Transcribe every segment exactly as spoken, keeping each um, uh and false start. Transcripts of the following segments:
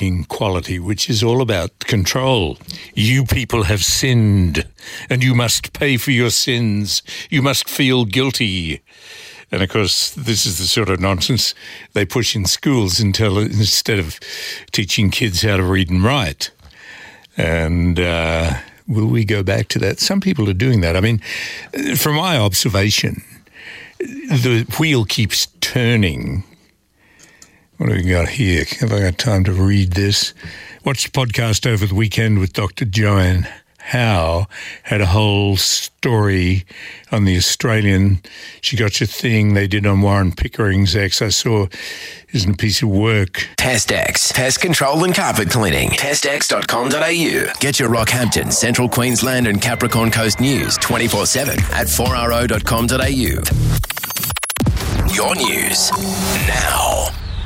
Quality, which is all about control. You people have sinned, and you must pay for your sins. You must feel guilty. And of course, this is the sort of nonsense they push in schools until, instead of teaching kids how to read and write. And uh, will we go back to that? Some people are doing that. I mean, from my observation, the wheel keeps turning. What have we got here? Have I got time to read this? Watched the podcast over the weekend with Doctor Joanne Howe. Had a whole story on the Australian She Got Your Thing they did on Warren Pickering's ex. I saw isn't a piece of work. TestX. Pest control and carpet cleaning. test x dot com dot a u. Get your Rockhampton, Central Queensland and Capricorn Coast news twenty-four seven at four r o dot com dot a u. Your news now.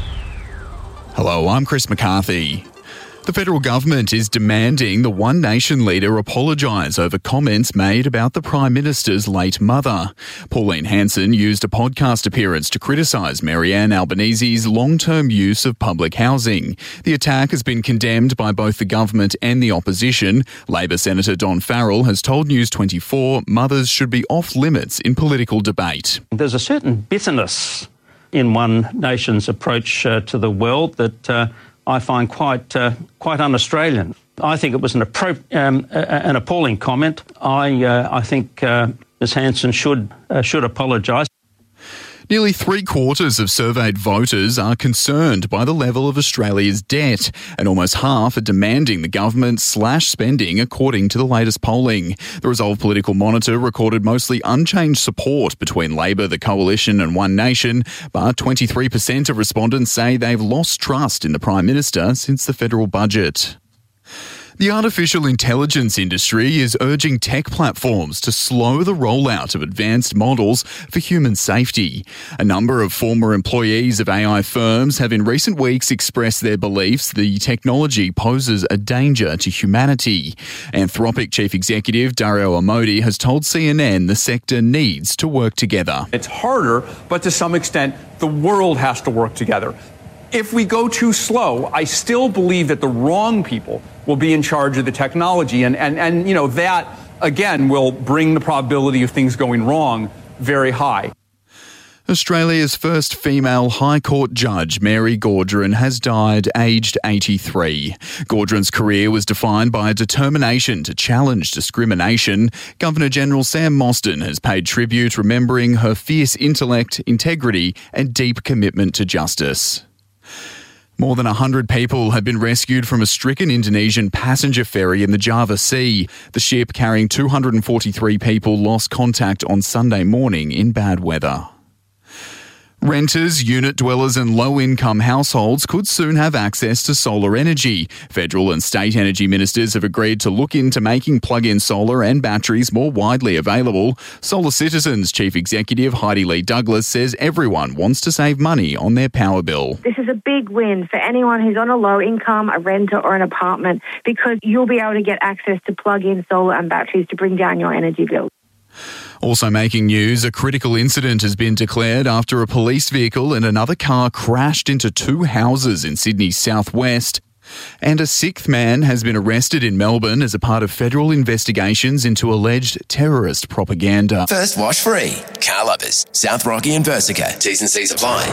Hello, I'm Chris McCarthy. The federal government is demanding the One Nation leader apologise over comments made about the Prime Minister's late mother. Pauline Hanson used a podcast appearance to criticise Marianne Albanese's long-term use of public housing. The attack has been condemned by both the government and the opposition. Labor Senator Don Farrell has told News twenty-four mothers should be off limits in political debate. There's a certain bitterness in One Nation's approach uh, to the world that uh, I find quite uh, quite un-Australian. I think it was an, appro- um, uh, an appalling comment. I uh, I think uh, Miz Hanson should uh, should apologise. Nearly three quarters of surveyed voters are concerned by the level of Australia's debt, and almost half are demanding the government slash spending according to the latest polling. The Resolve Political Monitor recorded mostly unchanged support between Labor, the Coalition and One Nation, but twenty-three percent of respondents say they've lost trust in the Prime Minister since the federal budget. The artificial intelligence industry is urging tech platforms to slow the rollout of advanced models for human safety. A number of former employees of A I firms have in recent weeks expressed their beliefs the technology poses a danger to humanity. Anthropic Chief Executive Dario Amodei has told C N N the sector needs to work together. It's harder, but to some extent, the world has to work together. If we go too slow, I still believe that the wrong people will be in charge of the technology. And, and, and, you know, that, again, will bring the probability of things going wrong very high. Australia's first female High Court judge, Mary Gaudron, has died aged eighty-three. Gaudron's career was defined by a determination to challenge discrimination. Governor-General Sam Mostyn has paid tribute, remembering her fierce intellect, integrity and deep commitment to justice. More than one hundred people have been rescued from a stricken Indonesian passenger ferry in the Java Sea. The ship carrying two hundred forty-three people lost contact on Sunday morning in bad weather. Renters, unit dwellers and low-income households could soon have access to solar energy. Federal and state energy ministers have agreed to look into making plug-in solar and batteries more widely available. Solar Citizens Chief Executive Heidi Lee Douglas says everyone wants to save money on their power bill. This is a big win for anyone who's on a low income, a renter or an apartment, because you'll be able to get access to plug-in solar and batteries to bring down your energy bill. Also making news, a critical incident has been declared after a police vehicle and another car crashed into two houses in Sydney's southwest. And a sixth man has been arrested in Melbourne as a part of federal investigations into alleged terrorist propaganda. First wash free. Carlubbers, South Rocky and Versica. T's and C's apply.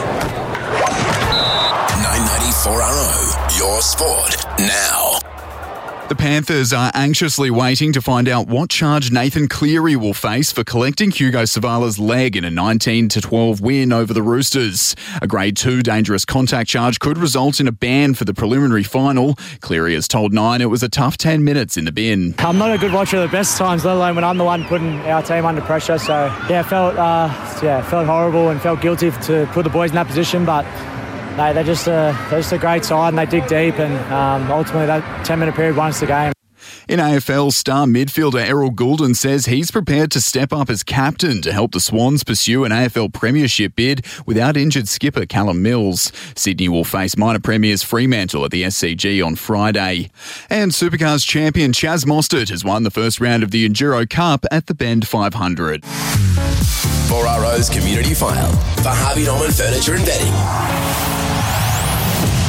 nine ninety-four R O, your sport now. The Panthers are anxiously waiting to find out what charge Nathan Cleary will face for collecting Hugo Savala's leg in a nineteen to twelve win over the Roosters. A Grade two dangerous contact charge could result in a ban for the preliminary final. Cleary has told Nine it was a tough ten minutes in the bin. I'm not a good watcher of the best times, let alone when I'm the one putting our team under pressure. So, yeah, felt uh, yeah, felt horrible and felt guilty to put the boys in that position, but No, they're just a, they're just a great side and they dig deep, and um, ultimately that ten-minute period won us the game. In A F L, star midfielder Errol Goulden says he's prepared to step up as captain to help the Swans pursue an A F L premiership bid without injured skipper Callum Mills. Sydney will face minor premiers Fremantle at the S C G on Friday. And Supercars champion Chaz Mostert has won the first round of the Enduro Cup at the Bend five hundred. four R O's Community File for Harvey Norman Furniture and Bedding.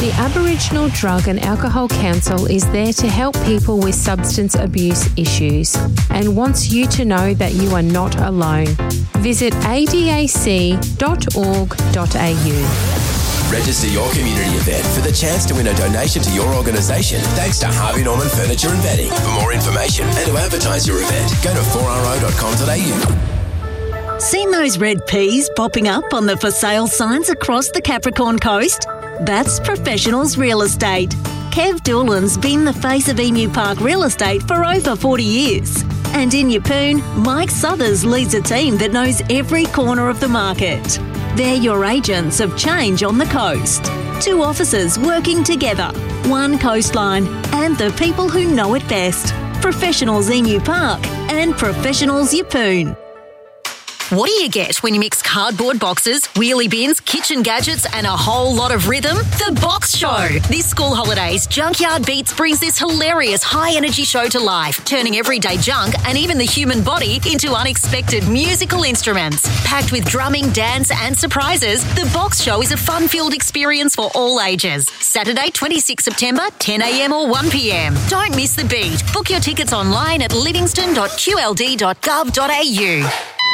The Aboriginal Drug and Alcohol Council is there to help people with substance abuse issues and wants you to know that you are not alone. Visit a d a c dot org dot a u. Register your community event for the chance to win a donation to your organisation thanks to Harvey Norman Furniture and Bedding. For more information and to advertise your event, go to four r o dot com dot a u. Seen those red peas popping up on the for sale signs across the Capricorn coast? That's Professionals Real Estate. Kev Doolan's been the face of Emu Park Real Estate for over forty years. And in Yeppoon, Mike Southers leads a team that knows every corner of the market. They're your agents of change on the coast. Two officers working together, one coastline, and the people who know it best. Professionals Emu Park and Professionals Yeppoon. What do you get when you mix cardboard boxes, wheelie bins, kitchen gadgets and a whole lot of rhythm? The Box Show. This school holidays, Junkyard Beats brings this hilarious high-energy show to life, turning everyday junk and even the human body into unexpected musical instruments. Packed with drumming, dance and surprises, The Box Show is a fun-filled experience for all ages. Saturday, twenty-sixth September, ten a m or one p m. Don't miss the beat. Book your tickets online at livingston dot q l d dot gov dot a u.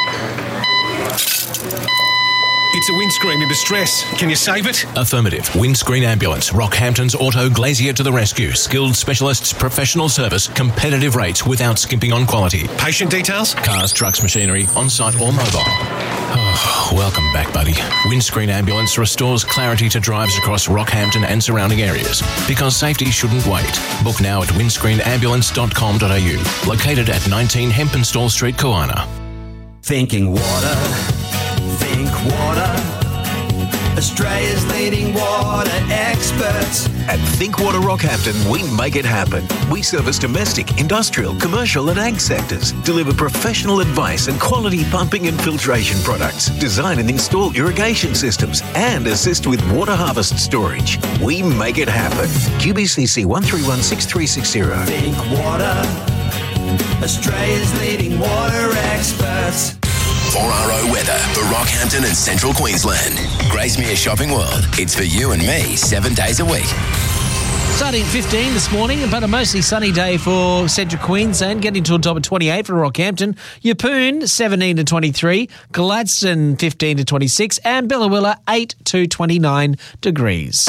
It's a windscreen in distress. Can you save it? Affirmative. Windscreen Ambulance. Rockhampton's Auto Glazier to the rescue. Skilled specialists, professional service, competitive rates without skimping on quality. Patient details? Cars, trucks, machinery, on-site or mobile. Oh, welcome back, buddy. Windscreen Ambulance restores clarity to drives across Rockhampton and surrounding areas. Because safety shouldn't wait. Book now at windscreen ambulance dot com dot a u. Located at nineteen Hempenstall Street, Koana. Thinking water, think water. Australia's leading water experts. At Think Water Rockhampton, we make it happen. We service domestic, industrial, commercial and ag sectors, deliver professional advice and quality pumping and filtration products, design and install irrigation systems, and assist with water harvest storage. We make it happen. Q B C C one three one six three six zero. Think water. Australia's leading water experts. four R O weather for Rockhampton and Central Queensland. Gracemere Shopping World. It's for you and me seven days a week. Starting at fifteen this morning, but a mostly sunny day for Central Queensland, getting to a top of twenty-eight for Rockhampton. Yeppoon, seventeen to twenty-three. Gladstone, fifteen to twenty-six. And Bellawilla, eight to twenty-nine degrees.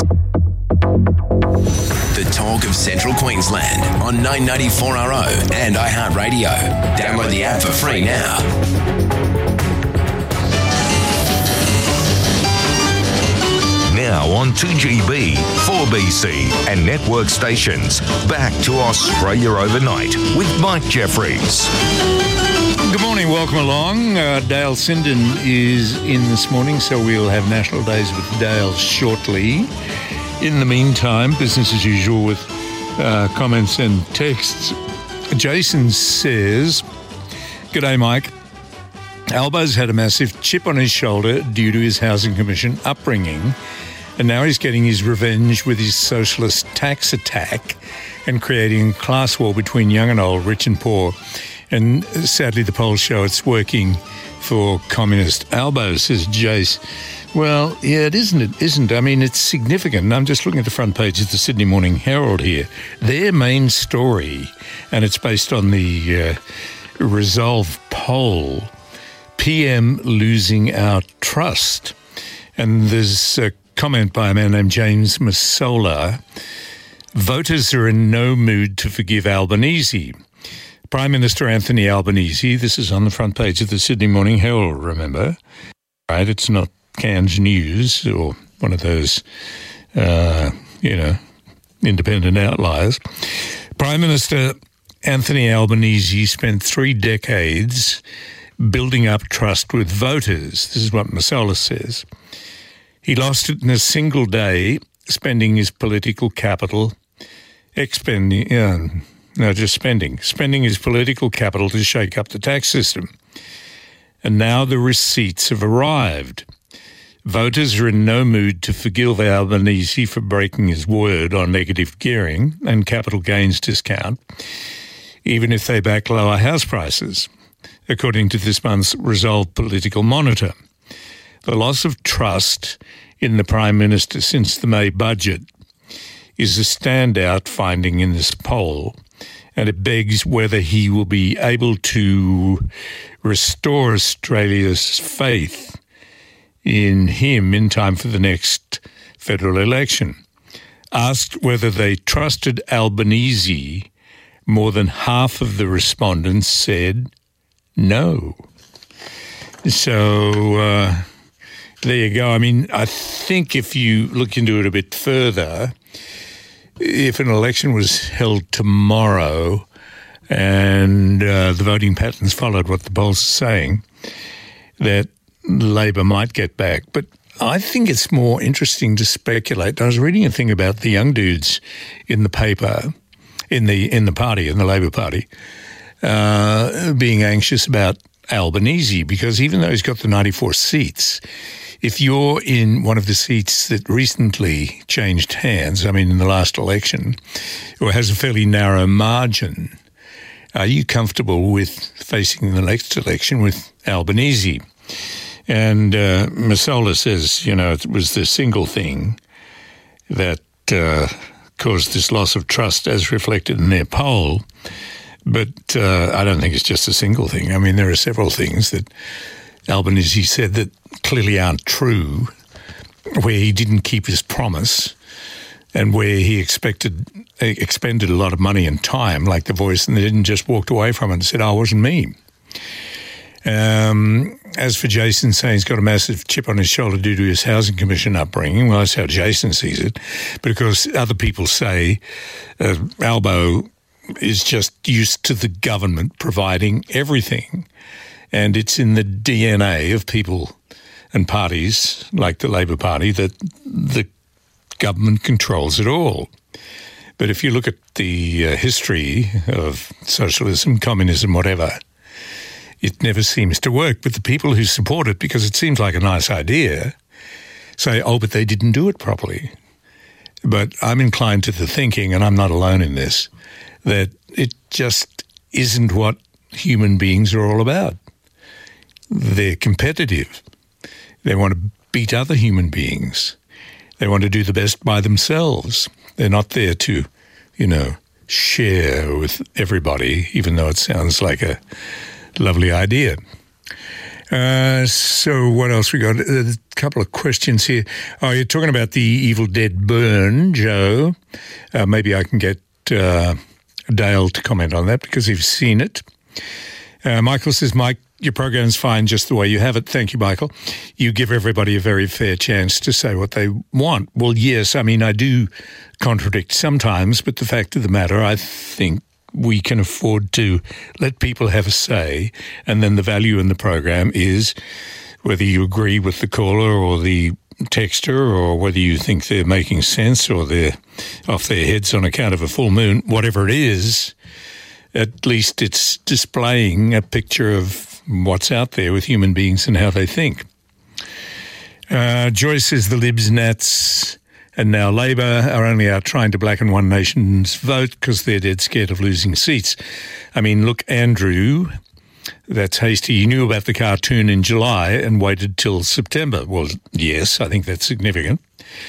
The talk of Central Queensland on nine ninety-four R O and iHeartRadio. Download the app for free now. Now on two G B, four B C and network stations. Back to Australia Overnight with Mike Jeffries. Good morning, welcome along. Uh, Dale Sinden is in this morning, so we'll have National Days with Dale shortly. In the meantime, business as usual with uh, comments and texts. Jason says, "G'day, Mike. Albo's had a massive chip on his shoulder due to his Housing Commission upbringing, and now he's getting his revenge with his socialist tax attack and creating a class war between young and old, rich and poor. And sadly, the polls show it's working for communist Albo," says Jace. Well, yeah, it isn't. It isn't. I mean, it's significant. I'm just looking at the front page of the Sydney Morning Herald here. Their main story, and it's based on the uh, Resolve poll, P M losing our trust. And there's a comment by a man named James Masola. Voters are in no mood to forgive Albanese. Prime Minister Anthony Albanese, this is on the front page of the Sydney Morning Herald, remember? Right, it's not Cairns News or one of those, uh, you know, independent outliers. Prime Minister Anthony Albanese spent three decades building up trust with voters. This is what Masola says. He lost it in a single day, spending his political capital, expending, uh, no, just spending, spending his political capital to shake up the tax system. And now the receipts have arrived. Voters are in no mood to forgive Albanese for breaking his word on negative gearing and capital gains discount, even if they back lower house prices, according to this month's Resolve Political Monitor. The loss of trust in the Prime Minister since the May budget is a standout finding in this poll, and it begs whether he will be able to restore Australia's faith in him in time for the next federal election. Asked whether they trusted Albanese, more than half of the respondents said no. So uh, there you go. I mean, I think if you look into it a bit further, if an election was held tomorrow and uh, the voting patterns followed what the polls are saying, that Labor might get back. But I think it's more interesting to speculate. I was reading a thing about the young dudes in the paper, in the in the party, in the Labor Party, uh, being anxious about Albanese, because even though he's got the ninety-four seats, if you're in one of the seats that recently changed hands, I mean in the last election, or has a fairly narrow margin, are you comfortable with facing the next election with Albanese? And uh, Masola says, you know, it was the single thing that uh, caused this loss of trust as reflected in their poll. But uh, I don't think it's just a single thing. I mean, there are several things that Albanese said that clearly aren't true, where he didn't keep his promise and where he expected expended a lot of money and time, like The Voice, and they didn't just walked away from it and said, oh, it wasn't me. Um, as for Jason saying he's got a massive chip on his shoulder due to his Housing Commission upbringing, well, that's how Jason sees it. But of course, other people say uh, Albo is just used to the government providing everything. And it's in the D N A of people and parties like the Labor Party that the government controls it all. But if you look at the uh, history of socialism, communism, whatever, it never seems to work. But the people who support it, because it seems like a nice idea, say, oh, but they didn't do it properly. But I'm inclined to the thinking, and I'm not alone in this, that it just isn't what human beings are all about. They're competitive. They want to beat other human beings. They want to do the best by themselves. They're not there to, you know, share with everybody, even though it sounds like a lovely idea. Uh, so what else we got? A couple of questions here. Oh, you're talking about the Evil Dead burn, Joe. Uh, maybe I can get uh, Dale to comment on that because he's seen it. Uh, Michael says, Mike, your program's fine just the way you have it. Thank you, Michael. You give everybody a very fair chance to say what they want. Well, yes, I mean, I do contradict sometimes, but the fact of the matter, I think we can afford to let people have a say, and then the value in the program is whether you agree with the caller or the texter, or whether you think they're making sense or they're off their heads on account of a full moon, whatever it is, at least it's displaying a picture of what's out there with human beings and how they think. Uh, Joyce says the Libs, Nats and now Labor are only out trying to blacken One Nation's vote because they're dead scared of losing seats. I mean, look, Andrew, that's hasty. He knew about the cartoon in July and waited till September. Well, yes, I think that's significant.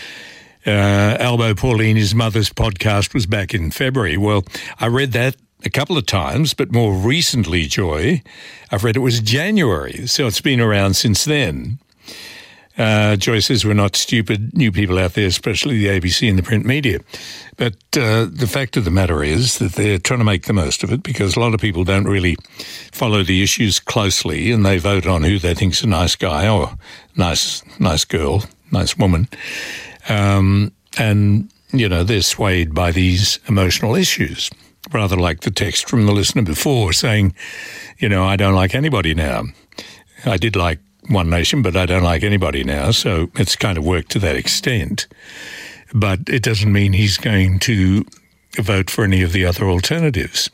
Uh, Albo Pauline, his mother's podcast was back in February. Well, I read that a couple of times, but more recently, Joy, I've read it was January, so it's been around since then. Uh, Joy says we're not stupid, new people out there, especially the A B C and the print media. But uh, the fact of the matter is that they're trying to make the most of it because a lot of people don't really follow the issues closely and they vote on who they think's a nice guy or nice, nice girl, nice woman. Um, and, you know, they're swayed by these emotional issues, rather like the text from the listener before saying, you know, I don't like anybody now. I did like One Nation, but I don't like anybody now, so it's kind of worked to that extent. But it doesn't mean he's going to vote for any of the other alternatives.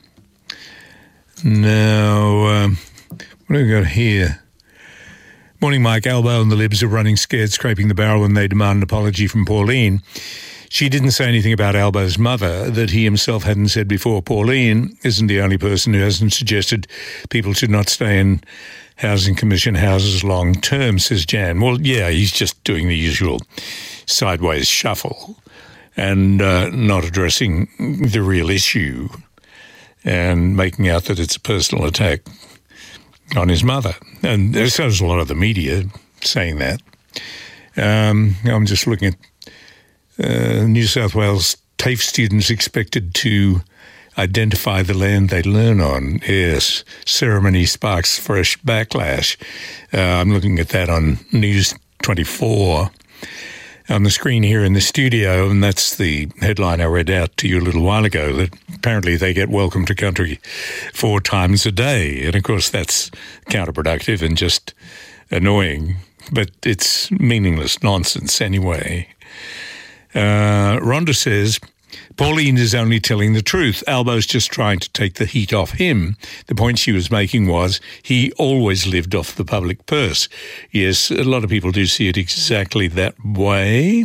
Now, um, what do we got here? Morning, Mike. Albo and the Libs are running scared, scraping the barrel when they demand an apology from Pauline. She didn't say anything about Albo's mother that he himself hadn't said before. Pauline isn't the only person who hasn't suggested people should not stay in Housing Commission houses long term, says Jan. Well, yeah, he's just doing the usual sideways shuffle. and uh, not addressing the real issue and making out that it's a personal attack on his mother. And there's a lot of the media saying that. Um, I'm just looking at uh, New South Wales TAFE students expected to identify the land they learn on. Yes, ceremony sparks fresh backlash. Uh, I'm looking at that on News twenty-four on the screen here in the studio, and that's the headline I read out to you a little while ago, that apparently they get welcome to country four times a day. And, of course, that's counterproductive and just annoying, but it's meaningless nonsense anyway. Uh, Rhonda says, Pauline is only telling the truth. Albo's just trying to take the heat off him. The point she was making was he always lived off the public purse. Yes, a lot of people do see it exactly that way.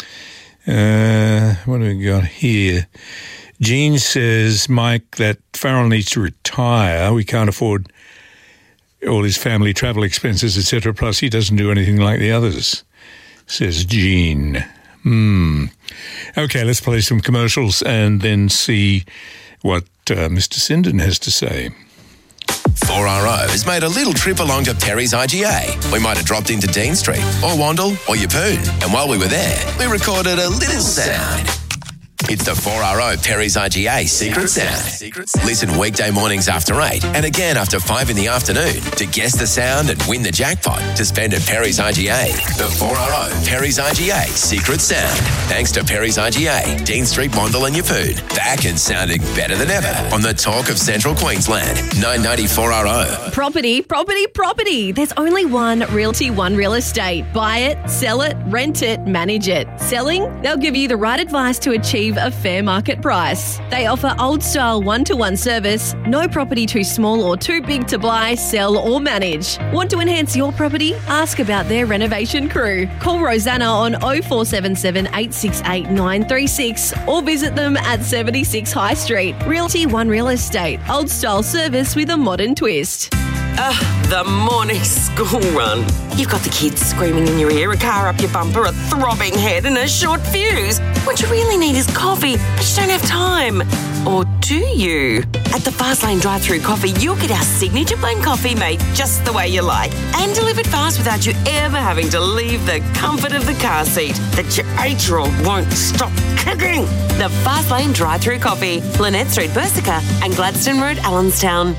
Uh, what have we got here? Jean says, Mike, that Farrell needs to retire. We can't afford all his family travel expenses, et cetera. Plus, he doesn't do anything like the others, says Jean. Hmm. Okay, let's play some commercials and then see what uh, Mister Sinden has to say. four R O has made a little trip along to Perry's I G A. We might have dropped into Dean Street or Wandle or Yeppoon. And while we were there, we recorded a little sound. It's the four R O Perry's I G A Secret Sound. Listen weekday mornings after eight and again after five in the afternoon to guess the sound and win the jackpot to spend at Perry's I G A. The four R O Perry's I G A Secret Sound. Thanks to Perry's I G A, Dean Street, Wandle and Yeppoon. Back and sounding better than ever on the Talk of Central Queensland. nine ninety-four R O. Property, property, property. There's only one Realty One Real Estate. Buy it, sell it, rent it, manage it. Selling? They'll give you the right advice to achieve a fair market price. They offer old-style one-to-one service, no property too small or too big to buy, sell or manage. Want to enhance your property? Ask about their renovation crew. Call Rosanna on oh four seven seven, eight six eight, nine three six or visit them at seventy-six High Street. Realty One Real Estate. Old-style service with a modern twist. Ugh, the morning school run. You've got the kids screaming in your ear, a car up your bumper, a throbbing head and a short fuse. What you really need is coffee, but you don't have time. Or do you? At the Fastlane drive-thru coffee, you'll get our signature blend coffee made just the way you like and delivered fast without you ever having to leave the comfort of the car seat that your eight-year-old won't stop kicking. The Fastlane drive-thru coffee, Lynette Street, Bersica and Gladstone Road, Allenstown.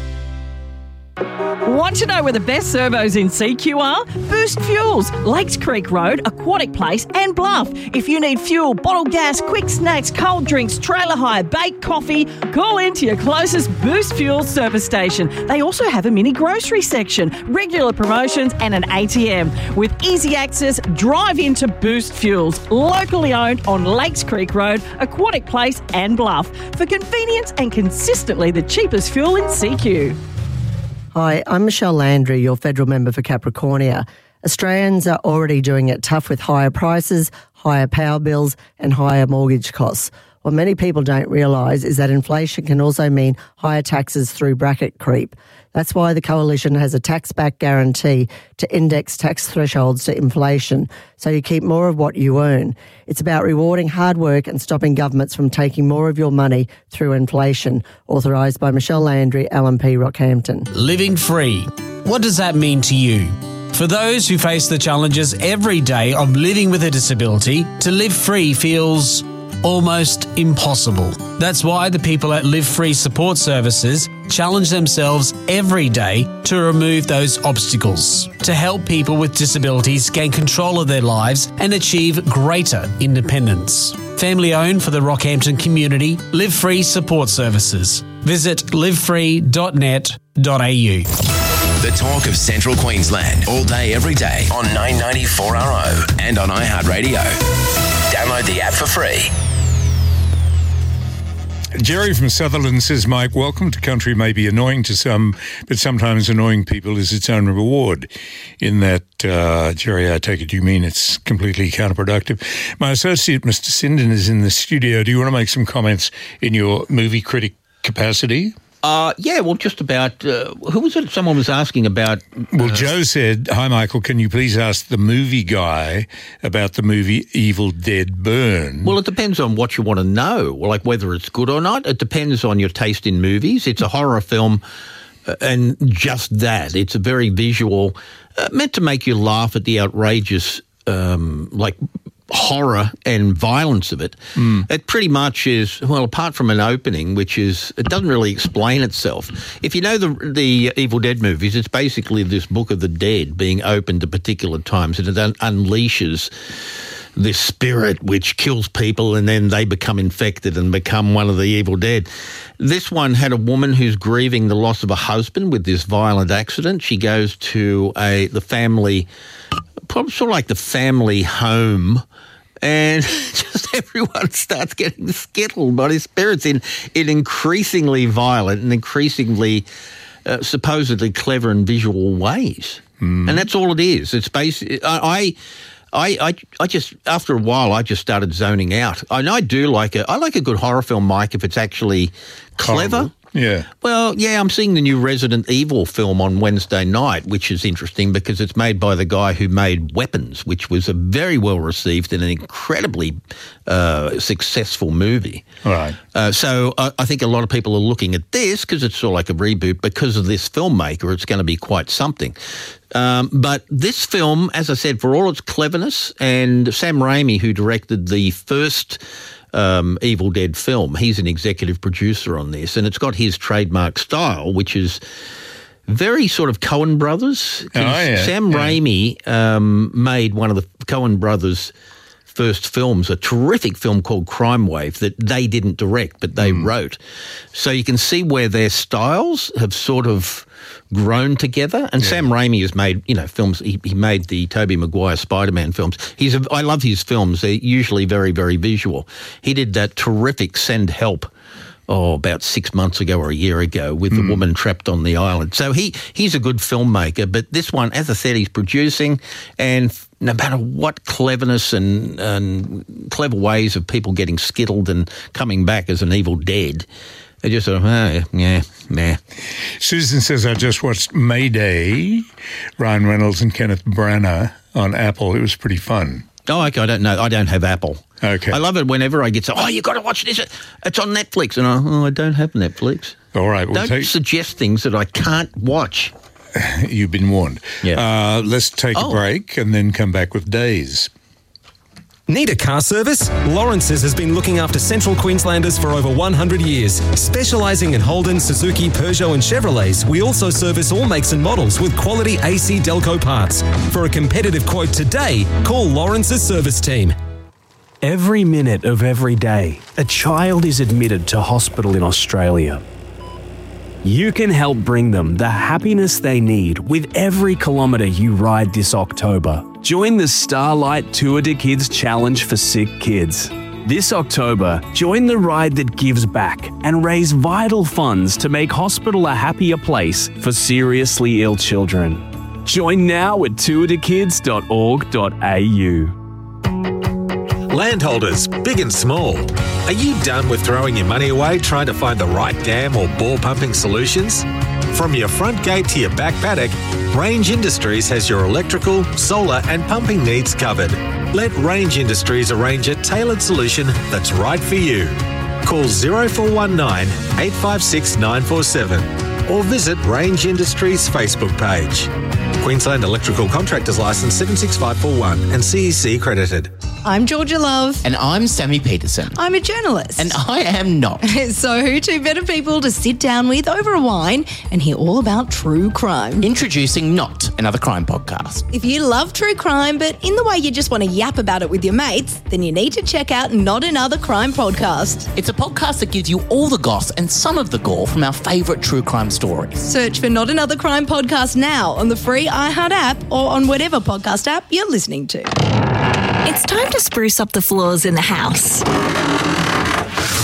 Want to know where the best servos in C Q are? Boost Fuels, Lakes Creek Road, Aquatic Place and Bluff. If you need fuel, bottled gas, quick snacks, cold drinks, trailer hire, baked coffee, call into your closest Boost Fuels service station. They also have a mini grocery section, regular promotions and an A T M. With easy access, drive into Boost Fuels, locally owned on Lakes Creek Road, Aquatic Place and Bluff. For convenience and consistently the cheapest fuel in C Q. Hi, I'm Michelle Landry, your federal member for Capricornia. Australians are already doing it tough with higher prices, higher power bills and higher mortgage costs. What many people don't realise is that inflation can also mean higher taxes through bracket creep. That's why the Coalition has a tax-back guarantee to index tax thresholds to inflation, so you keep more of what you earn. It's about rewarding hard work and stopping governments from taking more of your money through inflation. Authorised by Michelle Landry, L M P Rockhampton. Living free. What does that mean to you? For those who face the challenges every day of living with a disability, to live free feels almost impossible. That's why the people at Live Free Support Services challenge themselves every day to remove those obstacles, to help people with disabilities gain control of their lives and achieve greater independence. Family owned for the Rockhampton community, Live Free Support Services. Visit live free dot net dot a u. The Talk of Central Queensland, all day, every day on nine ninety-four R O and on iHeartRadio. Download the app for free. Jerry from Sutherland says, Mike, welcome to country may be annoying to some, but sometimes annoying people is its own reward. In that, uh, Jerry, I take it you mean it's completely counterproductive. My associate, Mister Sinden, is in the studio. Do you want to make some comments in your movie critic capacity? Uh, yeah, well, just about, uh, who was it? Someone was asking about... Well, uh, Joe said, hi, Michael, can you please ask the movie guy about the movie Evil Dead Burn? Well, it depends on what you want to know, like whether it's good or not. It depends on your taste in movies. It's a horror film, uh, and just that. It's a very visual, uh, meant to make you laugh at the outrageous, um, like... horror and violence of it. Mm. It pretty much is, well, apart from an opening, which is, it doesn't really explain itself. If you know the the Evil Dead movies, it's basically this Book of the Dead being opened at particular times, and it un- unleashes this spirit which kills people, and then they become infected and become one of the evil dead. This one had a woman who's grieving the loss of a husband with this violent accident. She goes to a the family, probably sort of like the family home, and just everyone starts getting skittled by his spirits in, in increasingly violent and increasingly uh, supposedly clever and visual ways. Mm. And that's all it is. It's basically, I, I, I, I just, after a while, I just started zoning out. I know I do like a, I like a good horror film, Mike, if it's actually clever. Horrible. Yeah. Well, yeah, I'm seeing the new Resident Evil film on Wednesday night, which is interesting because it's made by the guy who made Weapons, which was a very well received and an incredibly uh, successful movie. All right. Uh, so I, I think a lot of people are looking at this because it's sort of like a reboot because of this filmmaker. It's going to be quite something. Um, but this film, as I said, for all its cleverness, and Sam Raimi, who directed the first Um, Evil Dead film. He's an executive producer on this, and it's got his trademark style, which is very sort of Coen Brothers. Oh, yeah. Sam yeah. Raimi um, made one of the Coen Brothers' first films, a terrific film called Crime Wave that they didn't direct, but they mm. wrote. So you can see where their styles have sort of grown together. And yeah. Sam Raimi has made, you know, films. He, he made the Tobey Maguire Spider-Man films. He's a, I love his films. They're usually very, very visual. He did that terrific Send Help, oh, about six months ago or a year ago with mm. the woman trapped on the island. So he, he's a good filmmaker. But this one, as I said, he's producing, and no matter what cleverness and, and clever ways of people getting skittled and coming back as an evil dead, they just sort of, oh, yeah, nah. Susan says, I just watched Mayday, Ryan Reynolds and Kenneth Branagh on Apple. It was pretty fun. Oh, okay, I don't know. I don't have Apple. Okay. I love it whenever I get so, oh, you've got to watch this. It's on Netflix. And I, oh, I don't have Netflix. All right. We'll don't take... suggest things that I can't watch. You've been warned. Yeah. Uh, let's take oh. a break and then come back with Days. Need a car service? Lawrence's has been looking after Central Queenslanders for over one hundred years. Specialising in Holden, Suzuki, Peugeot and Chevrolets, we also service all makes and models with quality A C Delco parts. For a competitive quote today, call Lawrence's service team. Every minute of every day, a child is admitted to hospital in Australia. You can help bring them the happiness they need with every kilometre you ride this October. Join the Starlight Tour de Kids Challenge for Sick Kids. This October, join the ride that gives back and raise vital funds to make hospital a happier place for seriously ill children. Join now at tour de kids dot org dot a u. Landholders, big and small, are you done with throwing your money away trying to find the right dam or bore pumping solutions? From your front gate to your back paddock, Range Industries has your electrical, solar and pumping needs covered. Let Range Industries arrange a tailored solution that's right for you. Call zero four one nine, eight five six, nine four seven or visit Range Industries Facebook page. Queensland Electrical Contractors Licence seven six five four one and C E C accredited. I'm Georgia Love. And I'm Sammy Peterson. I'm a journalist. And I am not. So who two better people to sit down with over a wine and hear all about true crime? Introducing Not Another Crime Podcast. If you love true crime, but in the way you just want to yap about it with your mates, then you need to check out Not Another Crime Podcast. It's a podcast that gives you all the goss and some of the gore from our favourite true crime stories. Search for Not Another Crime Podcast now on the free iHeart app or on whatever podcast app you're listening to. It's time to spruce up the floors in the house.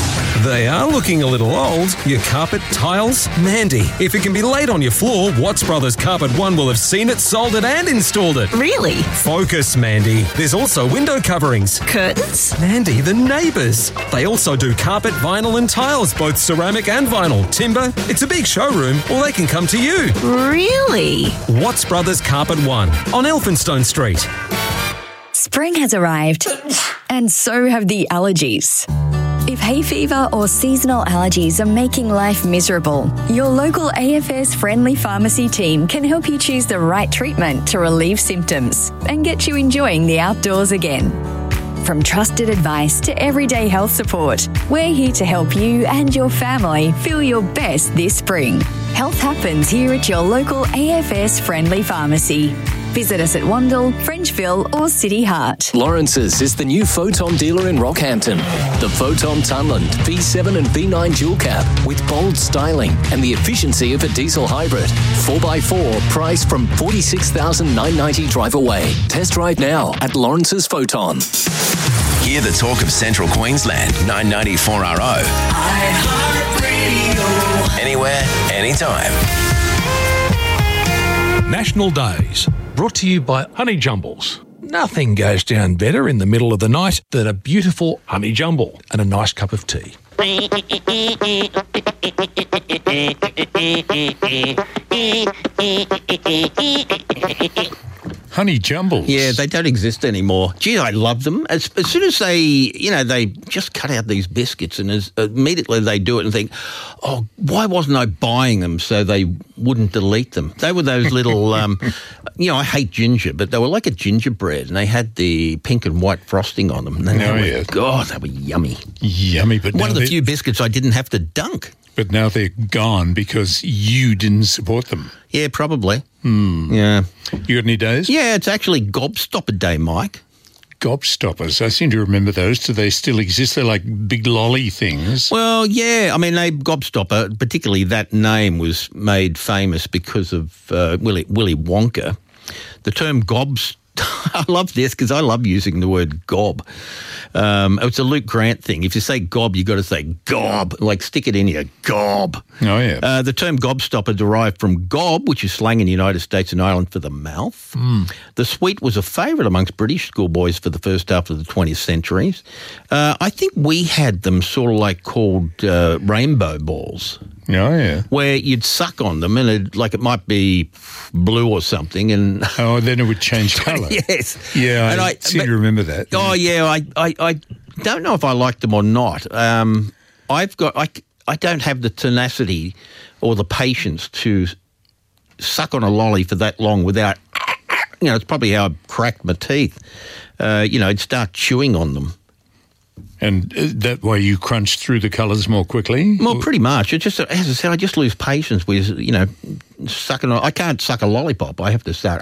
They are looking a little old. Your carpet, tiles, Mandy. If it can be laid on your floor, Watts Brothers Carpet One will have seen it, sold it and installed it. Really? Focus, Mandy. There's also window coverings. Curtains? Mandy, the neighbours. They also do carpet, vinyl and tiles, both ceramic and vinyl. Timber. It's a big showroom, or they can come to you. Really? Watts Brothers Carpet One on Elphinstone Street. Spring has arrived, and so have the allergies. If hay fever or seasonal allergies are making life miserable, your local A F S friendly pharmacy team can help you choose the right treatment to relieve symptoms and get you enjoying the outdoors again. From trusted advice to everyday health support, we're here to help you and your family feel your best this spring. Health happens here at your local A F S friendly pharmacy. Visit us at Wandle, Frenchville or City Heart. Lawrence's is the new Photon dealer in Rockhampton. The Photon Tunland V seven and V nine dual cab with bold styling and the efficiency of a diesel hybrid. four by four, price from forty-six thousand nine hundred ninety dollars drive away. Test drive now at Lawrence's Photon. Hear the talk of Central Queensland, nine ninety four R O. iHeartRadio. Anywhere, anytime. National Days, brought to you by Honey Jumbles. Nothing goes down better in the middle of the night than a beautiful honey jumble and a nice cup of tea. Honey jumbles. Yeah, they don't exist anymore. Gee, I love them. As, as soon as they, you know, they just cut out these biscuits and as, immediately they do it and think, oh, why wasn't I buying them so they wouldn't delete them? They were those little, um, you know, I hate ginger, but they were like a gingerbread and they had the pink and white frosting on them. And Oh, were, yeah. God, they were yummy. Yummy, but One now of the they- few biscuits I didn't have to dunk. But now they're gone because you didn't support them. Yeah, probably. Hmm. Yeah. You got any days? Yeah, it's actually Gobstopper Day, Mike. Gobstoppers. I seem to remember those. Do they still exist? They're like big lolly things. Well, yeah. I mean, they Gobstopper, particularly that name was made famous because of uh, Willy, Willy Wonka. The term gobs. I love this because I love using the word gob. Um, it's a Luke Grant thing. If you say gob, you got to say gob, like stick it in your gob. Oh, yeah. Uh, the term gobstopper derived from gob, which is slang in the United States and Ireland for the mouth. Mm. The sweet was a favourite amongst British schoolboys for the first half of the twentieth century. Uh, I think we had them sort of like called uh, rainbow balls. Oh, yeah. Where you'd suck on them and it, like it might be blue or something. And oh, then it would change colour. Yes. Yeah, And I, seem but- to remember that. Oh, yeah, I, I, I don't know if I like them or not. Um, I've got, I, I don't have the tenacity or the patience to suck on a lolly for that long without, you know, it's probably how I cracked my teeth. Uh, you know, I'd start chewing on them. And uh, that way you crunch through the colours more quickly? Well, pretty much. It just, as I said, I just lose patience with, you know, sucking on. I can't suck a lollipop. I have to start,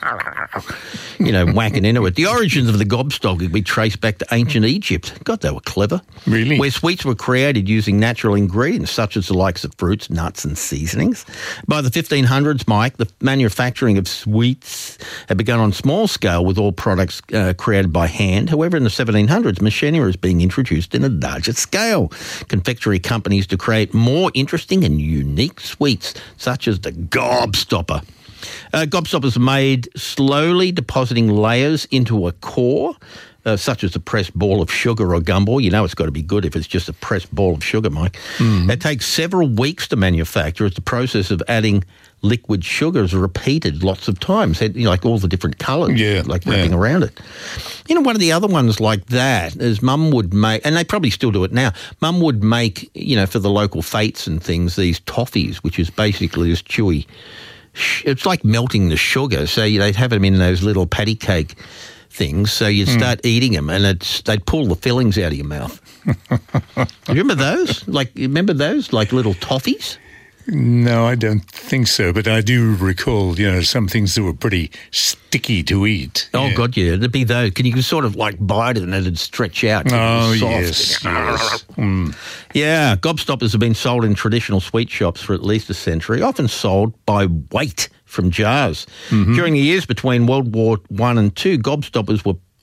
you know, whacking into it. The origins of the gobstopper can be traced back to ancient Egypt. God, they were clever. Really? Where sweets were created using natural ingredients such as the likes of fruits, nuts and seasonings. By the fifteen hundreds, Mike, the manufacturing of sweets had begun on small scale with all products uh, created by hand. However, in the seventeen hundreds, machinery was being introduced in a larger scale. Confectionery companies to create more interesting and unique sweets, such as the gobstopper. Uh, gobstoppers are made slowly depositing layers into a core, uh, such as a pressed ball of sugar or gumball. You know it's got to be good if it's just a pressed ball of sugar, Mike. Mm. It takes several weeks to manufacture as the process of adding liquid sugar is repeated lots of times, you know, like all the different colours, Yeah, like wrapping yeah. around it. You know, one of the other ones like that is Mum would make, and they probably still do it now, Mum would make, you know, for the local fetes and things, these toffees, which is basically this chewy, sh- it's like melting the sugar. So they'd have them in those little patty cake things, so you'd Mm. start eating them and it's, they'd pull the fillings out of your mouth. You remember those? Like, you remember those? Like little toffees? No, I don't think so, but I do recall, you know, some things that were pretty sticky to eat. Oh, God, yeah. It'd be those. Can you sort of like bite it and it'd stretch out? Oh, Soft. yes, yes. Mm. Yeah, gobstoppers have been sold in traditional sweet shops for at least a century, often sold by weight from jars. Mm-hmm. During the years between World War One and Two, gobstoppers were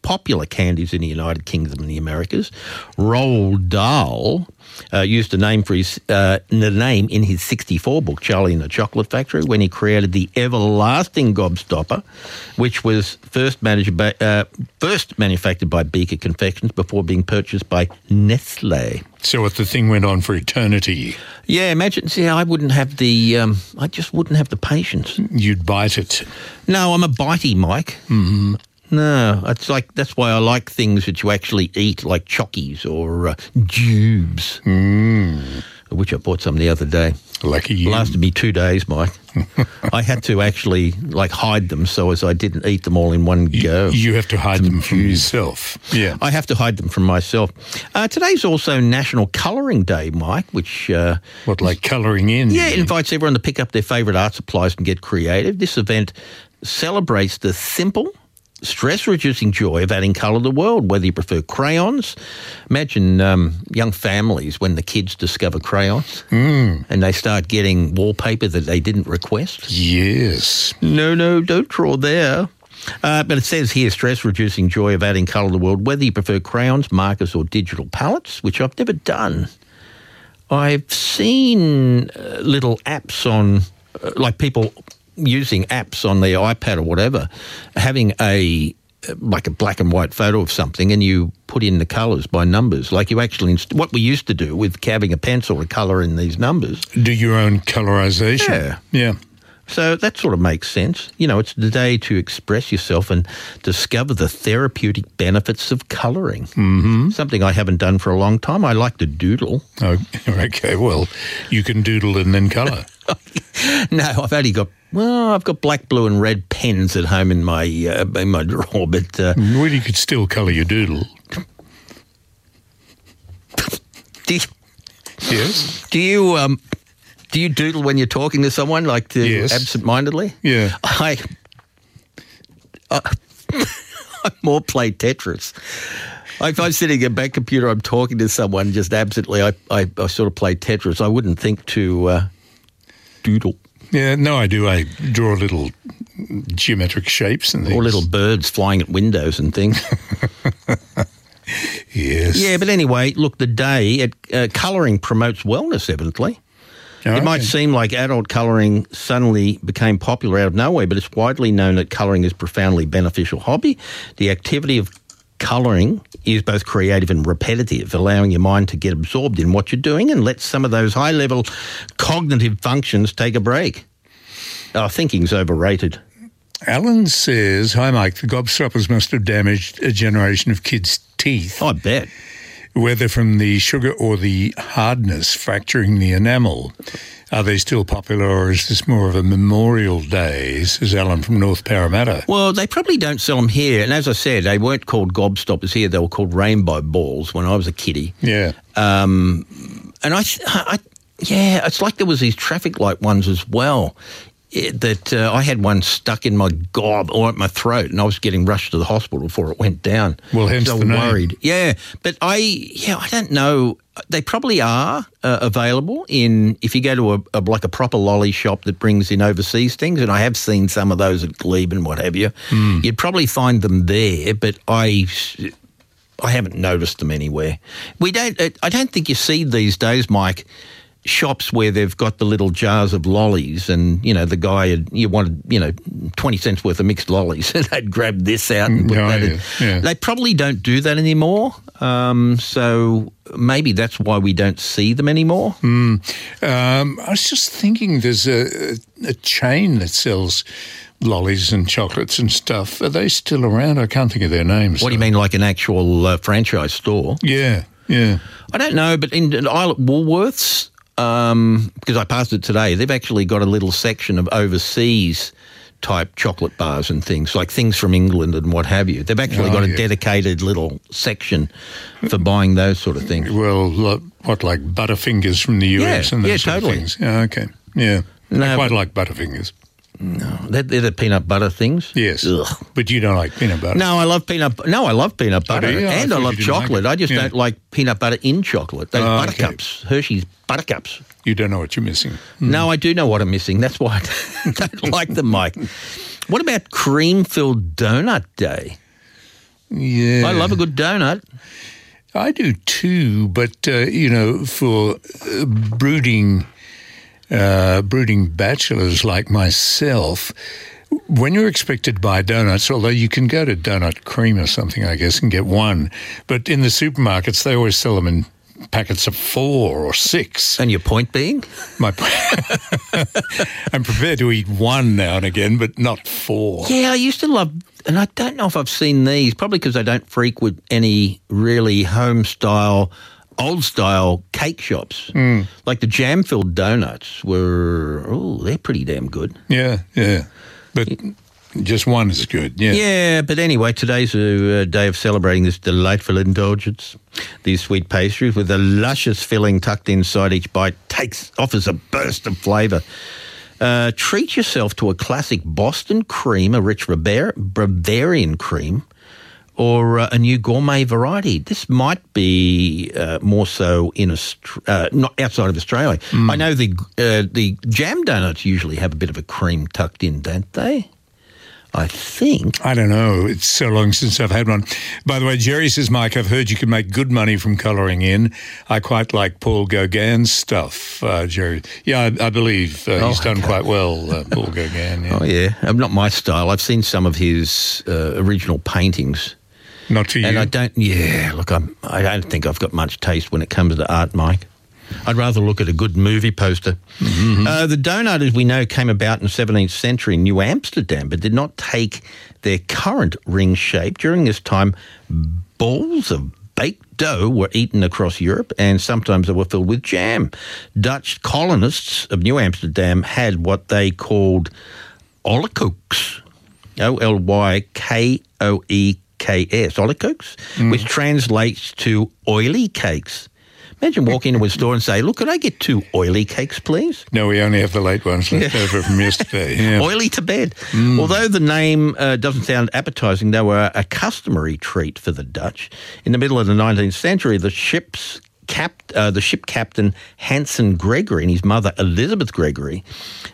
popular candies in the United Kingdom and the Americas. Roald Dahl uh, used the name for his uh, the name in his sixty-four book, Charlie and the Chocolate Factory, when he created the everlasting Gobstopper, which was first managed by, uh, first manufactured by Beaker Confections before being purchased by Nestle. So what, the thing went on for eternity? Yeah, imagine. See, I wouldn't have the. Um, I just wouldn't have the patience. You'd bite it. No, I'm a bitey, Mike. Mm-hmm. No, it's like that's why I like things that you actually eat, like chockies or uh, jubes, mm. which I bought some the other day. Lucky you. Lasted me two days, Mike. I had to actually like hide them so as I didn't eat them all in one go. You have to hide them from yourself. Yeah, I have to hide them from myself. Uh, today's also National Colouring Day, Mike, which uh, what like colouring in? Yeah, it invites everyone to pick up their favourite art supplies and get creative. This event celebrates the simple, stress-reducing joy of adding colour to the world, whether you prefer crayons. Imagine um, young families when the kids discover crayons mm. and they start getting wallpaper that they didn't request. Yes. No, no, don't draw there. Uh, but it says here, stress-reducing joy of adding colour to the world, whether you prefer crayons, markers or digital palettes, which I've never done. I've seen uh, little apps on, uh, like people using apps on their iPad or whatever, having a like a black and white photo of something and you put in the colours by numbers. Like you actually, inst- what we used to do with having a pencil to colour in these numbers. Do your own colorisation. Yeah. Yeah. So that sort of makes sense. You know, it's the day to express yourself and discover the therapeutic benefits of colouring. Mm-hmm. Something I haven't done for a long time. I like to doodle. Oh, okay, well, you can doodle and then colour. No, I've only got, well, I've got black, blue and red pens at home in my uh, in my drawer, but... Uh, well, you could still colour your doodle. Do you, yes? Do you... Um, Do you doodle when you're talking to someone, like to yes. absent-mindedly? Yeah. I, I, I more play Tetris. If I'm sitting at a back computer, I'm talking to someone just absently, I, I, I sort of play Tetris. I wouldn't think to uh, doodle. Yeah, no, I do. I draw little geometric shapes and things. Or little birds flying at windows and things. Yes. Yeah, but anyway, look, the day, at, uh, colouring promotes wellness, evidently. Oh, it okay. might seem like adult colouring suddenly became popular out of nowhere, but it's widely known that colouring is a profoundly beneficial hobby. The activity of colouring is both creative and repetitive, allowing your mind to get absorbed in what you're doing and let some of those high-level cognitive functions take a break. Oh, thinking's overrated. Alan says, hi, Mike, the gobstoppers must have damaged a generation of kids' teeth. I bet. Whether from the sugar or the hardness fracturing the enamel. Are they still popular, or is this more of a Memorial Day, says Alan from North Parramatta? Well, they probably don't sell them here. And as I said, they weren't called gobstoppers here. They were called rainbow balls when I was a kiddie. Yeah. Um, and I, I, yeah, it's like there was these traffic light ones as well. It, that uh, I had one stuck in my gob or at my throat, and I was getting rushed to the hospital before it went down. Well, hence so the name. Worried. Yeah, but I, yeah, I don't know. They probably are uh, available in if you go to a, a like a proper lolly shop that brings in overseas things, and I have seen some of those at Glebe and what have you. Mm. You'd probably find them there, but I. I haven't noticed them anywhere. We don't. I don't think you see these days, Mike, shops where they've got the little jars of lollies and, you know, the guy, had, you wanted, you know, twenty cents worth of mixed lollies and they'd grab this out and put oh, that yeah, in. yeah. They probably don't do that anymore. Um, so maybe that's why we don't see them anymore. Mm. Um, I was just thinking there's a, a chain that sells lollies and chocolates and stuff. Are they still around? I can't think of their names. What do you mean, like an actual uh, franchise store? Yeah, yeah. I don't know, but in, in Isle at Woolworths, Um, because I passed it today, they've actually got a little section of overseas type chocolate bars and things, like things from England and what have you. They've actually Oh, got a yeah. dedicated little section for buying those sort of things. Well, lo- what, like Butterfingers from the U S Yeah, and those yeah, sort totally. of things? Yeah, okay. Yeah. No, I quite but- like Butterfingers. No, they're, they're the peanut butter things. Yes. Ugh. But you don't like peanut butter. No, I love peanut. No, I love peanut Oh, do butter, you? I and I, thought love you didn't like chocolate. it. I just Yeah. don't like peanut butter in chocolate. Those Oh, okay. buttercups, Hershey's buttercups. You don't know what you're missing. No, I do know what I'm missing. That's why I don't like them, Mike. What about cream-filled donut day? Yeah. I love a good donut. I do too, but, uh, you know, for uh, brooding, uh, brooding bachelors like myself, when you're expected to buy donuts, although you can go to Donut Cream or something, I guess, and get one, but in the supermarkets, they always sell them in packets of four or six. And your point being? My point. I'm prepared to eat one now and again, but not four. Yeah, I used to love, and I don't know if I've seen these, probably because I don't frequent any really home-style, old-style cake shops. Mm. Like the jam-filled donuts were, oh, they're pretty damn good. Yeah, yeah. But just one is good, yeah. Yeah, but anyway, today's a, a day of celebrating this delightful indulgence. These sweet pastries with a luscious filling tucked inside each bite takes offers a burst of flavour. Uh, treat yourself to a classic Boston cream, a rich Bavar- Bavarian cream, or uh, a new gourmet variety. This might be uh, more so in Aust- uh, not outside of Australia. Mm. I know the uh, the jam donuts usually have a bit of a cream tucked in, don't they? I think. I don't know. It's so long since I've had one. By the way, Jerry says, Mike, I've heard you can make good money from colouring in. I quite like Paul Gauguin's stuff, uh, Jerry. Yeah, I, I believe uh, Oh, he's done okay. quite well, uh, Paul Gauguin. Yeah. Oh, yeah. Um, not my style. I've seen some of his uh, original paintings. Not for you? And I don't, yeah, look, I'm, I don't think I've got much taste when it comes to art, Mike. I'd rather look at a good movie poster. Mm-hmm. Uh, the donut, as we know, came about in the seventeenth century in New Amsterdam, but did not take their current ring shape. During this time, balls of baked dough were eaten across Europe, and sometimes they were filled with jam. Dutch colonists of New Amsterdam had what they called oliekoeks, O L Y K O E K S, oliekoeks, Mm. which translates to oily cakes. Imagine walking into a store and say, look, could I get two oily cakes, please? No, we only have the late ones left over from yesterday. Yeah. Oily to bed. Mm. Although the name uh, doesn't sound appetising, they were a customary treat for the Dutch. In the middle of the nineteenth century, the ship's cap, uh, the ship captain Hanson Gregory and his mother Elizabeth Gregory,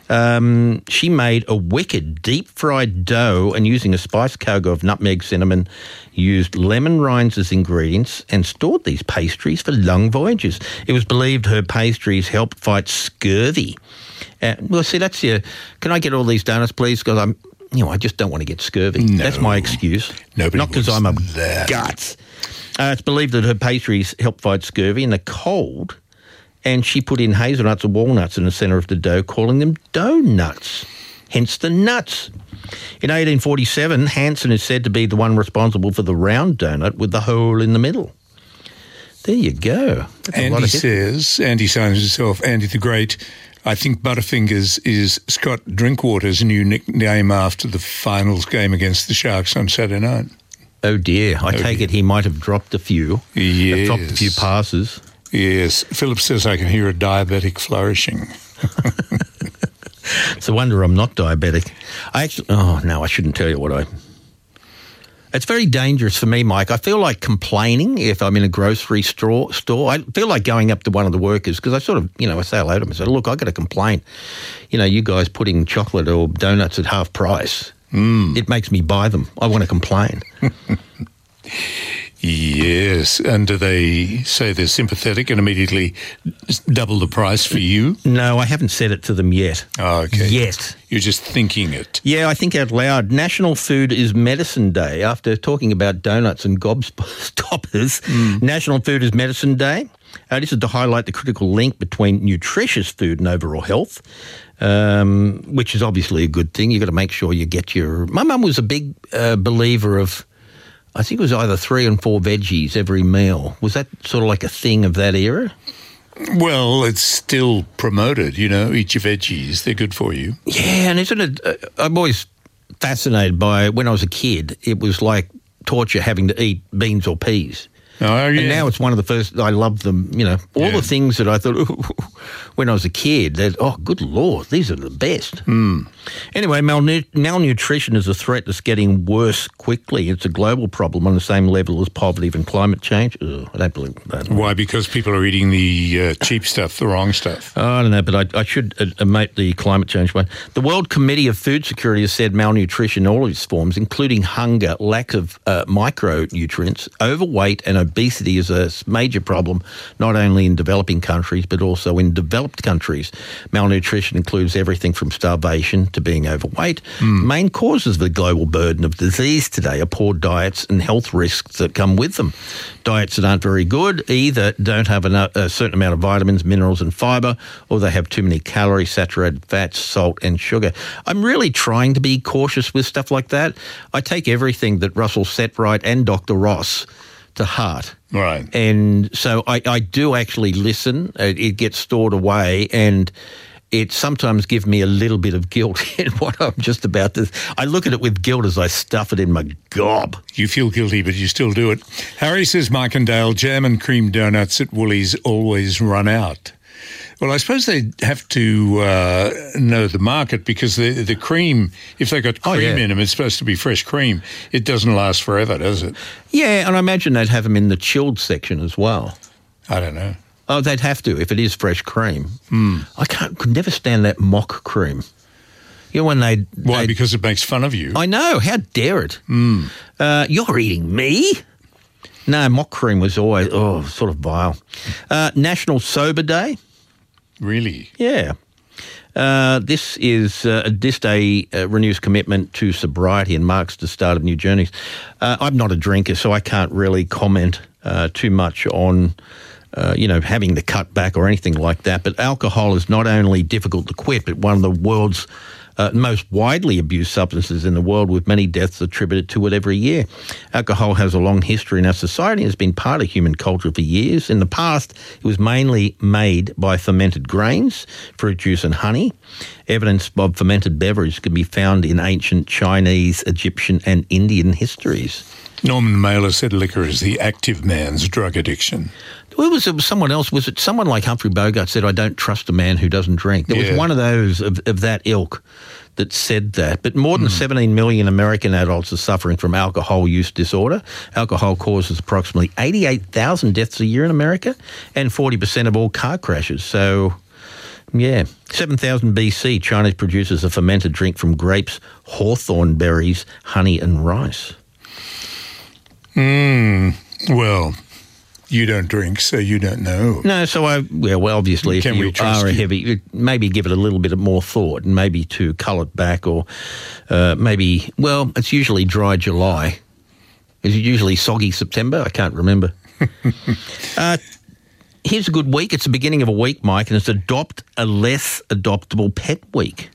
um, she made a wicked deep-fried dough and using a spice cargo of nutmeg, cinnamon, used lemon rinds as ingredients and stored these pastries for long voyages. It was believed her pastries helped fight scurvy. Uh, well, see, that's your, can I get all these donuts, please? Because I'm, you know, I just don't want to get scurvy. No. That's my excuse. Nobody Not because wants I'm a that. guts. Uh, it's believed that her pastries help fight scurvy in the cold, and she put in hazelnuts and walnuts in the centre of the dough, calling them donuts, hence the nuts. In eighteen forty-seven, Hanson is said to be the one responsible for the round donut with the hole in the middle. There you go. That's a lot Andy of hit- says, Andy signs himself, Andy the Great, I think Butterfingers is Scott Drinkwater's new nickname after the finals game against the Sharks on Saturday night. Oh dear, I Oh take dear. it he might have dropped a few. Yes. Dropped a few passes. Yes. Philip says I can hear a diabetic flourishing. It's a wonder I'm not diabetic. I actually, oh no, I shouldn't tell you what I... It's very dangerous for me, Mike. I feel like complaining if I'm in a grocery store. store. I feel like going up to one of the workers because I sort of, you know, I say hello to them and say, look, I've got to complain. You know, you guys putting chocolate or donuts at half price. Mm. It makes me buy them. I want to complain. Yes. And do they say they're sympathetic and immediately double the price for you? No, I haven't said it to them yet. Oh, okay. Yet. You're just thinking it. Yeah, I think out loud. National Food is Medicine Day. After talking about donuts and gobstoppers, Mm. National Food is Medicine Day. Uh, this is to highlight the critical link between nutritious food and overall health, um, which is obviously a good thing. You've got to make sure you get your... My mum was a big uh, believer of, I think it was either three and four veggies every meal. Was that sort of like a thing of that era? Well, it's still promoted, you know, eat your veggies. They're good for you. Yeah, and isn't it... Uh, I'm always fascinated by, when I was a kid, it was like torture having to eat beans or peas. Oh, yeah. And now it's one of the first, I love them, you know, all Yeah. the things that I thought when I was a kid, that, oh, good Lord, these are the best. Mm. Anyway, malnu- malnutrition is a threat that's getting worse quickly. It's a global problem on the same level as poverty and climate change. Ugh, I don't believe that. Why? Because people are eating the uh, cheap stuff, the wrong stuff. Oh, I don't know, but I, I should uh, make the climate change one. The World Committee of Food Security has said malnutrition in all its forms, including hunger, lack of uh, micronutrients, overweight and obesity is a major problem, not only in developing countries, but also in developed countries. Malnutrition includes everything from starvation to being overweight. Mm. Main causes of the global burden of disease today are poor diets and health risks that come with them. Diets that aren't very good either don't have enough, a certain amount of vitamins, minerals and fibre, or they have too many calories, saturated fats, salt and sugar. I'm really trying to be cautious with stuff like that. I take everything that Russell Setright and Doctor Ross to heart. Right. And so I, I do actually listen. It, it gets stored away, and it sometimes gives me a little bit of guilt in what I'm just about to... I look at it with guilt as I stuff it in my gob. You feel guilty, but you still do it. Harry says, Markendale, jam and cream donuts at Woolies always run out. Well, I suppose they have to uh, know the market, because the the cream, if they got cream Oh, yeah. in them, it's supposed to be fresh cream. It doesn't last forever, does it? Yeah, and I imagine they'd have them in the chilled section as well. I don't know. Oh, they'd have to if it is fresh cream. Mm. I can't could never stand that mock cream. You know when they Why? Because it makes fun of you. I know. How dare it? Mm. Uh, you're eating me? No, mock cream was always oh sort of vile. Uh, National Sober Day. Really? Yeah. Uh, this is uh, this day uh, renews commitment to sobriety and marks the start of new journeys. Uh, I'm not a drinker, so I can't really comment uh, too much on, uh, you know, having to cut back or anything like that. But alcohol is not only difficult to quit, but one of the world's uh, most widely abused substances in the world, with many deaths attributed to it every year. Alcohol has a long history in our society and has been part of human culture for years. In the past, it was mainly made by fermented grains, fruit juice and honey. Evidence of fermented beverage can be found in ancient Chinese, Egyptian and Indian histories. Norman Mailer said liquor is the active man's drug addiction. Well, was, it was someone else. Was it someone like Humphrey Bogart said, I don't trust a man who doesn't drink? There Yeah. was one of those of, of that ilk that said that. But more than mm. seventeen million American adults are suffering from alcohol use disorder. Alcohol causes approximately eighty-eight thousand deaths a year in America and forty percent of all car crashes. So, yeah. seven thousand B C, China produces a fermented drink from grapes, hawthorn berries, honey and rice. Mm, well, you don't drink, so you don't know. No, so I, yeah, well, obviously, if Can we you trust are a you? heavy, maybe give it a little bit of more thought and maybe to cull it back, or uh, maybe, well, it's usually dry July. Is it usually soggy September? I can't remember. uh, here's a good week. It's the beginning of a week, Mike, and it's Adopt a Less Adoptable Pet Week.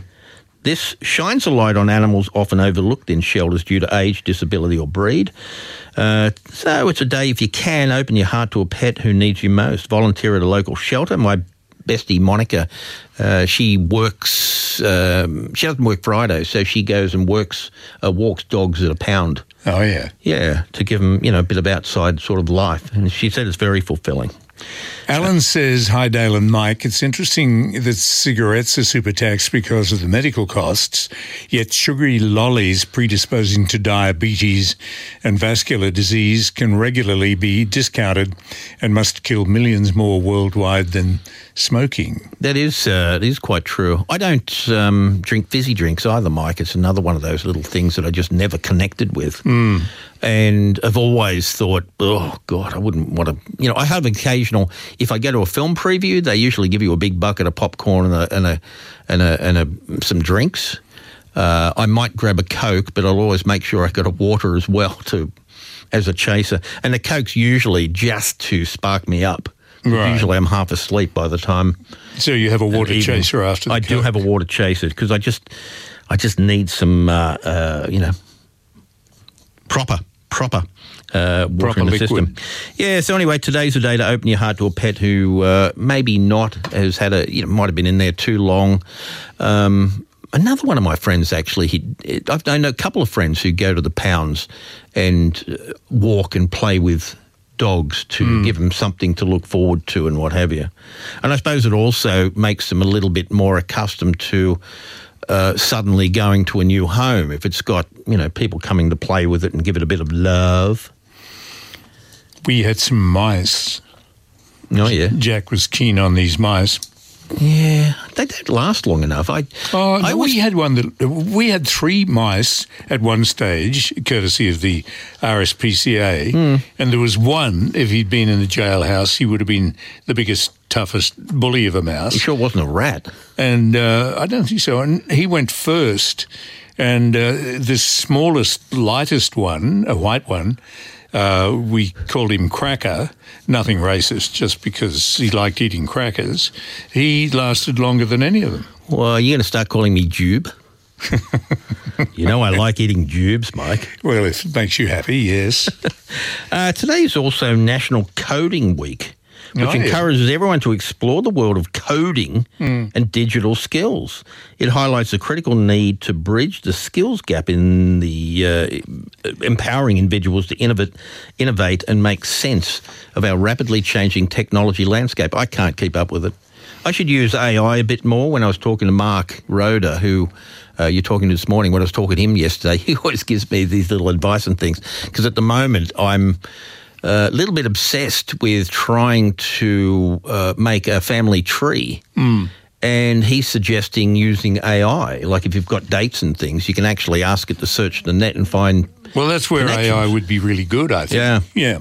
This shines a light on animals often overlooked in shelters due to age, disability or breed. Uh, so it's a day, if you can, open your heart to a pet who needs you most. Volunteer at a local shelter. My bestie, Monica, uh, she works, um, she doesn't work Fridays, so she goes and works, uh, walks dogs at a pound. Oh, yeah. Yeah, to give them, you know, a bit of outside sort of life. And she said it's very fulfilling. Alan says, hi, Dale and Mike. It's interesting that cigarettes are super taxed because of the medical costs, yet sugary lollies predisposing to diabetes and vascular disease can regularly be discounted and must kill millions more worldwide than smoking. That is uh, it is quite true. I don't um, drink fizzy drinks either, Mike. It's another one of those little things that I just never connected with. Mm. And I've always thought, oh, God, I wouldn't want to... You know, I have occasional... If I go to a film preview, they usually give you a big bucket of popcorn and a, and a, and a, and a, some drinks. Uh, I might grab a Coke, but I'll always make sure I've got a water as well to as a chaser. And the Coke's usually just to spark me up. Right. Usually I'm half asleep by the time... So you have a water evening. chaser after the I do Coke. have a water chaser because I just, I just need some, uh, uh, you know, proper, proper uh, water Proper in the liquid. system. Yeah. So anyway, today's the day to open your heart to a pet who uh, maybe not has had a, you know, might have been in there too long. Um, Another one of my friends, actually, he, I've known a couple of friends who go to the pounds and uh, walk and play with dogs to Mm. give them something to look forward to and what have you. And I suppose it also makes them a little bit more accustomed to uh, suddenly going to a new home if it's got, you know, people coming to play with it and give it a bit of love. We had some mice. Oh, yeah. Jack was keen on these mice. Yeah, they don't last long enough. I, Oh, no, I was- we had one that we had three mice at one stage, courtesy of the R S P C A, Mm. and there was one. If he'd been in the jailhouse, he would have been the biggest, toughest bully of a mouse. He sure wasn't a rat. And uh, I don't think so. And he went first, and uh, the smallest, lightest one, a white one. Uh, we called him Cracker, nothing racist, just because he liked eating crackers. He lasted longer than any of them. Well, you're going to start calling me Jube. You know I like eating jubes, Mike. Well, if it makes you happy, yes. uh, today is also National Coding Week, which Oh, yeah. encourages everyone to explore the world of coding Mm. and digital skills. It highlights the critical need to bridge the skills gap in the uh, empowering individuals to innovate, innovate and make sense of our rapidly changing technology landscape. I can't keep up with it. I should use A I a bit more. When I was talking to Mark Roda, who uh, you're talking to this morning, when I was talking to him yesterday, he always gives me these little advice and things. Because at the moment, I'm a little bit obsessed with trying to uh, make a family tree. Mm. And he's suggesting using A I. Like if you've got dates and things, you can actually ask it to search the net and find. Well, that's where A I would be really good, I think. Yeah. Yeah.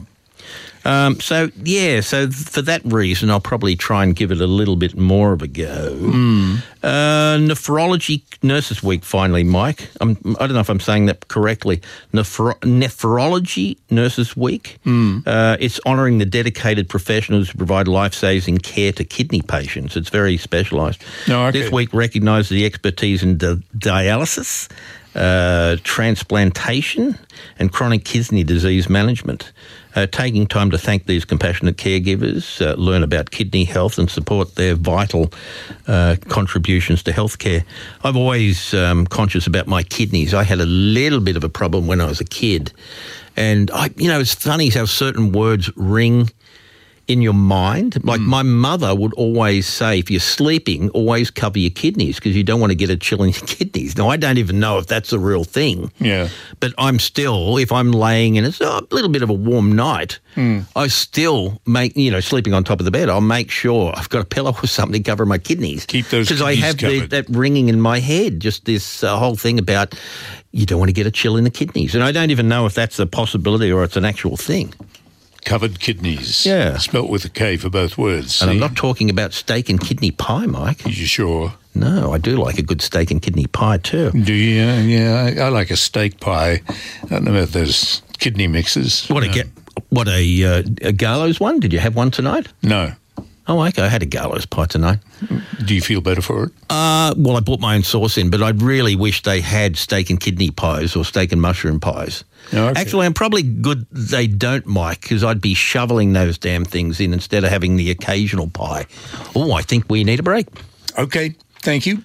Um, so, yeah, so for that reason, I'll probably try and give it a little bit more of a go. Mm. Uh, Nephrology Nurses Week, finally, Mike. I'm, I don't know if I'm saying that correctly. Nephro- Nephrology Nurses Week. Mm. Uh, it's honouring the dedicated professionals who provide life-saving care to kidney patients. It's very specialised. Oh, okay. This week recognises the expertise in di- dialysis, uh, transplantation and chronic kidney disease management. Uh, taking time to thank these compassionate caregivers, uh, learn about kidney health and support their vital uh, contributions to healthcare. I'm always um, conscious about my kidneys. I had a little bit of a problem when I was a kid. And, I, you know, it's funny how certain words ring in your mind. Like my mother would always say, if you're sleeping, always cover your kidneys because you don't want to get a chill in your kidneys. Now, I don't even know if that's a real thing. Yeah. But I'm still, if I'm laying and it's a little bit of a warm night, Mm. I still make, you know, sleeping on top of the bed, I'll make sure I've got a pillow or something covering my kidneys. Keep those Because I kidneys have the, covered. that ringing in my head, just this uh, whole thing about you don't want to get a chill in the kidneys. And I don't even know if that's a possibility or it's an actual thing. Covered kidneys. Yeah. Spelt with a K for both words. And I'm see? not talking about steak and kidney pie, Mike. Are you sure? No, I do like a good steak and kidney pie too. Do you? Uh, yeah, I, I like a steak pie. I don't know about those kidney mixes. What a No. get? What a, uh, a Garlo's one? Did you have one tonight? No. Oh, okay. I had a Garlo's pie tonight. Do you feel better for it? Uh, well, I brought my own sauce in, but I really wish they had steak and kidney pies or steak and mushroom pies. Oh, okay. Actually, I'm probably good they don't, Mike, because I'd be shoveling those damn things in instead of having the occasional pie. Oh, I think we need a break. Okay. Thank you.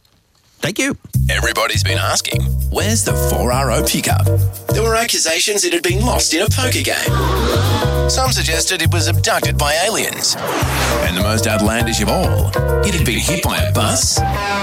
Thank you. Everybody's been asking, where's the four R O pickup? There were accusations it had been lost in a poker game. Some suggested it was abducted by aliens. And the most outlandish of all, it had been hit by a bus.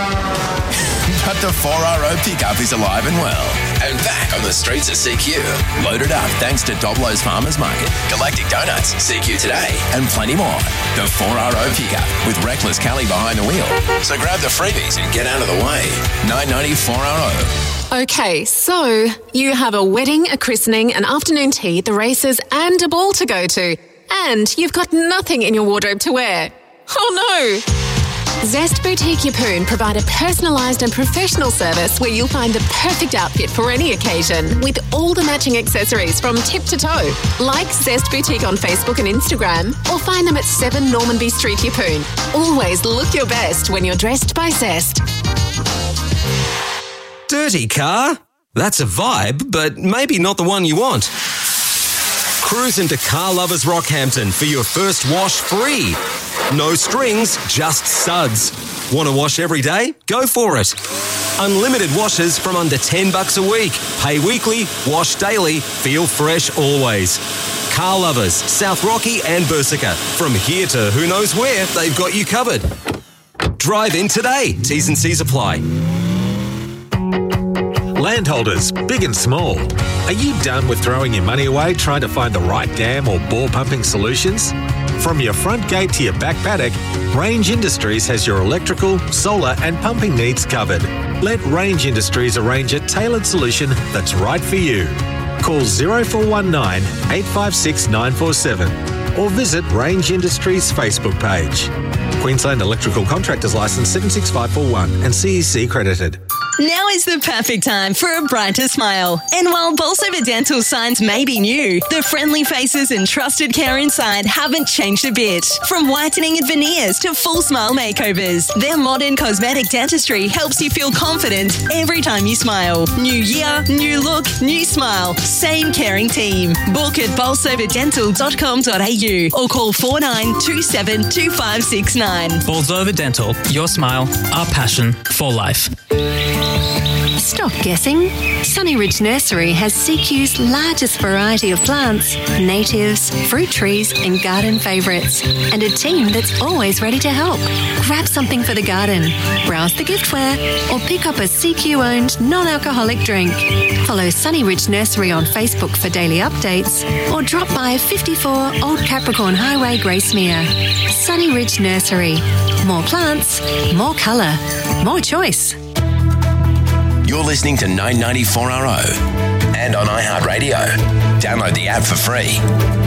But the four R O pickup is alive and well, and back on the streets of C Q. Loaded up thanks to Doblo's Farmers Market, Galactic Donuts, C Q Today, and plenty more. The four R O pickup with Reckless Kelly behind the wheel. So grab the freebies and get out of the way. nine ninety four R O. Okay, so you have a wedding, a christening, an afternoon tea, the races, and a ball to go to. And you've got nothing in your wardrobe to wear. Oh no! Zest Boutique Yeppoon provide a personalised and professional service where you'll find the perfect outfit for any occasion with all the matching accessories from tip to toe. Like Zest Boutique on Facebook and Instagram or find them at seven Normanby Street, Yeppoon. Always look your best when you're dressed by Zest. Dirty car? That's a vibe, but maybe not the one you want. Cruise into Car Lovers Rockhampton for your first wash free. No strings, just suds. Want to wash every day? Go for it. Unlimited washes from under ten bucks a week. Pay weekly, wash daily, feel fresh always. Car lovers, South Rocky and Bersica. From here to who knows where, they've got you covered. Drive in today. T's and C's apply. Landholders, big and small. Are you done with throwing your money away trying to find the right dam or bore pumping solutions? From your front gate to your back paddock, Range Industries has your electrical, solar and pumping needs covered. Let Range Industries arrange a tailored solution that's right for you. Call zero four one nine, eight five six, nine four seven or visit Range Industries Facebook page. Queensland Electrical Contractors Licence seven six five four one and C E C credited. Now is the perfect time for a brighter smile. And while Bolsover Dental signs may be new, the friendly faces and trusted care inside haven't changed a bit. From whitening and veneers to full smile makeovers, their modern cosmetic dentistry helps you feel confident every time you smile. New year, new look, new smile. Same caring team. Book at bolsover dental dot com dot a u or call four nine two seven two five six nine. Bolsover Dental, your smile, our passion for life. Stop guessing. Sunny Ridge Nursery has C Q's largest variety of plants, natives, fruit trees and garden favourites, and a team that's always ready to help. Grab something for the garden, browse the giftware or pick up a C Q-owned non-alcoholic drink. Follow Sunny Ridge Nursery on Facebook for daily updates or drop by fifty-four Old Capricorn Highway, Gracemere. Sunny Ridge Nursery. More plants, more colour, more choice. You're listening to nine ninety-four R O and on iHeartRadio. Download the app for free.